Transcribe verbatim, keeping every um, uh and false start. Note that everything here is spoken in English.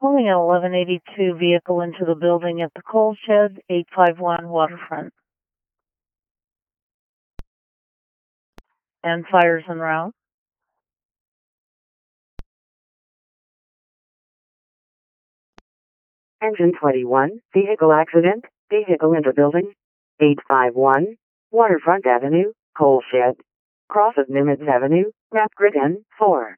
Pulling an eleven eighty-two vehicle into the building at the coal shed, eight five one Waterfront. And fires en route. Engine twenty-one, vehicle accident, vehicle into building, eight five one, Waterfront Avenue, coal shed, cross of Nimitz Avenue, map grid N four.